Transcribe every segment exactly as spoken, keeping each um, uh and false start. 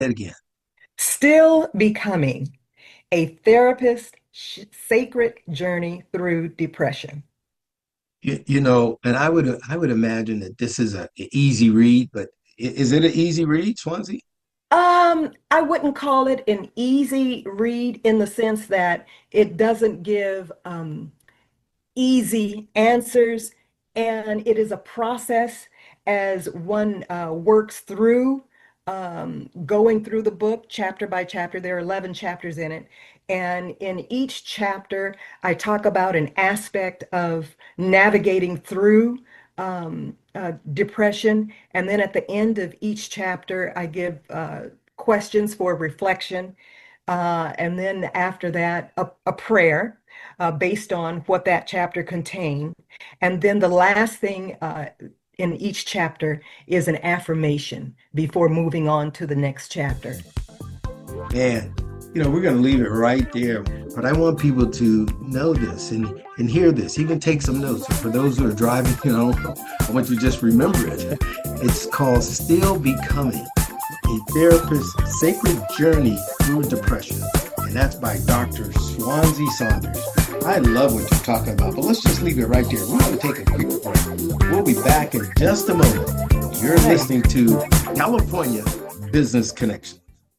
That again. Still Becoming: A Therapist's Sh- Sacred Journey Through Depression. You, you know, and I would I would imagine that this is a, a easy read, but i- is it an easy read, Swansea? Um, I wouldn't call it an easy read in the sense that it doesn't give um, easy answers, and it is a process as one uh, works through um, going through the book chapter by chapter. There are eleven chapters in it, and in each chapter, I talk about an aspect of navigating through um, uh, depression, and then at the end of each chapter, I give uh, questions for reflection. Uh, and then after that, a, a prayer uh, based on what that chapter contained. And then the last thing uh, in each chapter is an affirmation before moving on to the next chapter. Man, you know, we're going to leave it right there, but I want people to know this and and hear this. Even take some notes. And for those who are driving, you know, I want you to just remember it. It's called Still Becoming: A Therapist's Sacred Journey Through Depression. And that's by Doctor Swansea Saunders. I love what you're talking about, but let's just leave it right there. We're going to take a quick break. We'll be back in just a moment. You're Right. listening to California Business Connection.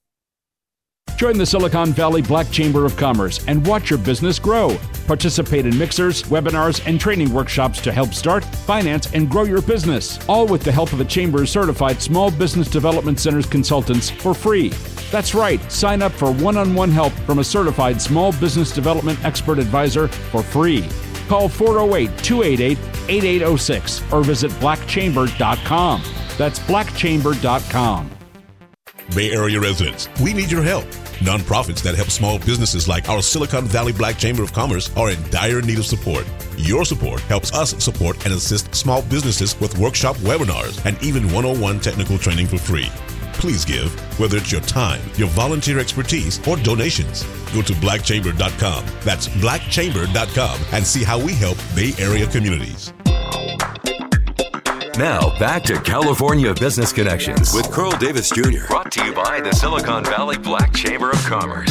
Join the Silicon Valley Black Chamber of Commerce and watch your business grow. Participate in mixers, webinars, and training workshops to help start, finance, and grow your business, all with the help of the Chamber's certified Small Business Development Center's consultants for free. That's right, sign up for one-on-one help from a certified Small Business Development Expert Advisor for free. Call four oh eight, two eight eight, eight eight oh six or visit black chamber dot com. That's black chamber dot com. Bay Area residents, we need your help. Nonprofits that help small businesses like our Silicon Valley Black Chamber of Commerce are in dire need of support. Your support helps us support and assist small businesses with workshop webinars and even one oh one technical training for free. Please give, whether it's your time, your volunteer expertise, or donations. Go to black chamber dot com. That's black chamber dot com and see how we help Bay Area communities. Now, back to California Business Connections with Carl Davis Junior Brought to you by the Silicon Valley Black Chamber of Commerce.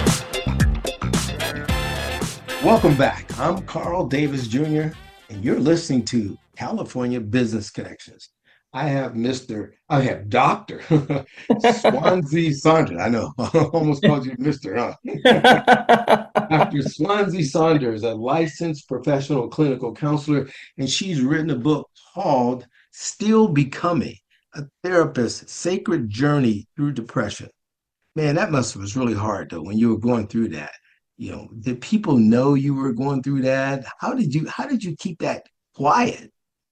Welcome back. I'm Carl Davis Junior, and you're listening to California Business Connections. I have Mister I have Doctor Swansea Saunders. I know, I almost called you Mister Huh? Doctor Swansea Saunders, a licensed professional clinical counselor, and she's written a book called Still Becoming: A Therapist's Sacred Journey Through Depression. Man, that must have was really hard though when you were going through that. You know, did people know you were going through that? How did you how did you keep that quiet?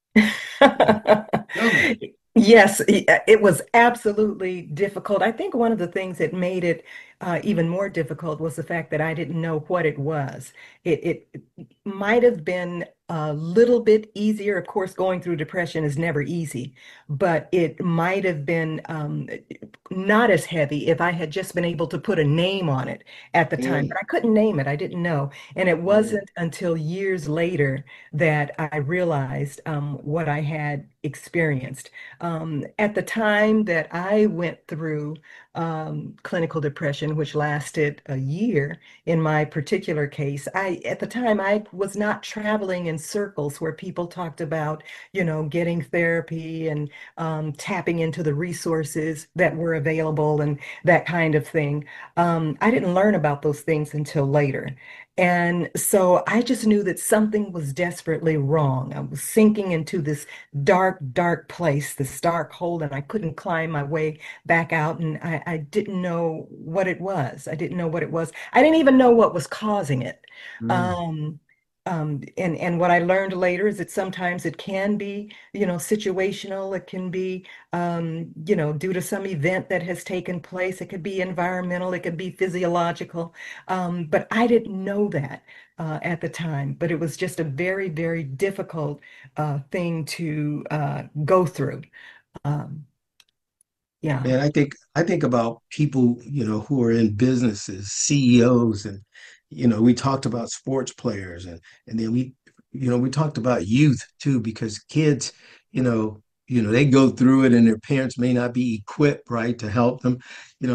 Tell me. Yes, it was absolutely difficult. I think one of the things that made it uh, even more difficult was the fact that I didn't know what it was. It, it might have been a little bit easier. Of course, going through depression is never easy, but it might have been um, not as heavy if I had just been able to put a name on it at the time. Mm, But I couldn't name it. I didn't know. And it mm, wasn't until years later that I realized um, what I had experienced. Um, at the time that I went through um, clinical depression, which lasted a year in my particular case, I at the time I was not traveling in circles where people talked about, you know, getting therapy and um, tapping into the resources that were available and that kind of thing. Um, I didn't learn about those things until later. And so I just knew that something was desperately wrong. I was sinking into this dark, dark place, this dark hole, and I couldn't climb my way back out. And I, I didn't know what it was. I didn't know what it was. I didn't even know what was causing it. mm. Um, um, and and what I learned later is that sometimes it can be, you know, situational. It can be, um, you know, due to some event that has taken place. It could be environmental. It could be physiological. Um, but I didn't know that uh, at the time. But it was just a very, very difficult uh, thing to uh, go through. Um, yeah. Man, I think I think about people, you know, who are in businesses, C E Os, and you know, we talked about sports players and and then we, you know, we talked about youth too, because kids, you know, you know, they go through it and their parents may not be equipped, right, to help them. You know,